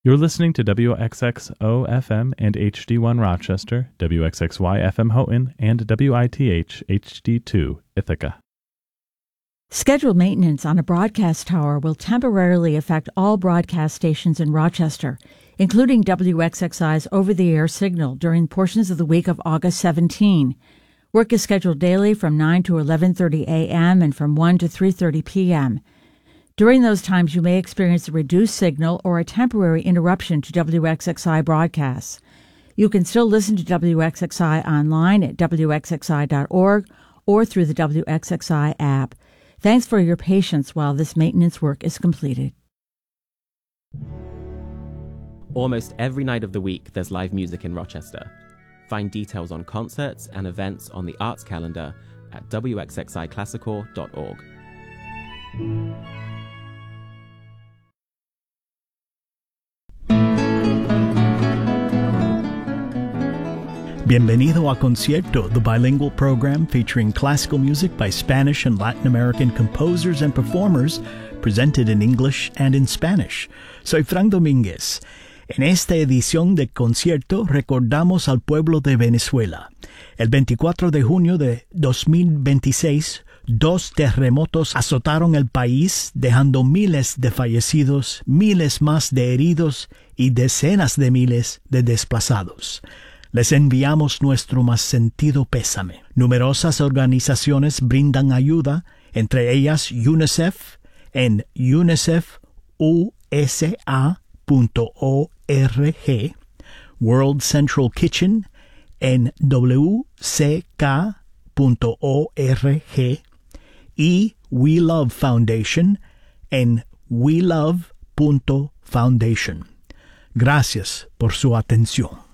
You're listening to WXXO FM and HD1 Rochester, WXXY FM Houghton, and WITH HD2 Ithaca. Scheduled maintenance on a broadcast tower will temporarily affect all broadcast stations in Rochester, including WXXI's over-the-air signal during portions of the week of August 17. Work is scheduled daily from 9 to 11:30 a.m. and from 1 to 3:30 p.m. During those times, you may experience a reduced signal or a temporary interruption to WXXI broadcasts. You can still listen to WXXI online at WXXI.org or through the WXXI app. Thanks for your patience while this maintenance work is completed. Almost every night of the week, there's live music in Rochester. Find details on concerts and events on the arts calendar at WXXIClassical.org. Bienvenido a Concierto, the bilingual program featuring classical music by Spanish and Latin American composers and performers, presented in English and in Spanish. Soy Frank Domínguez. En esta edición de Concierto recordamos al pueblo de Venezuela. El 24 de junio de 2026, 2 terremotos azotaron el país, dejando miles de fallecidos, miles más de heridos y decenas de miles de desplazados. Les enviamos nuestro más sentido pésame. Numerosas organizaciones brindan ayuda, entre ellas UNICEF en unicefusa.org, World Central Kitchen en wck.org y We Love Foundation en welove.foundation. Gracias por su atención.